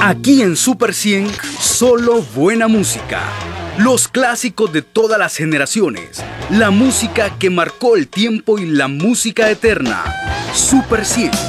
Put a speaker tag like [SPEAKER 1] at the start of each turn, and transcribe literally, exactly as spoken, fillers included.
[SPEAKER 1] Aquí en Super cien, solo buena música. Los clásicos de todas las generaciones. La música que marcó el tiempo y la música eterna. Super cien.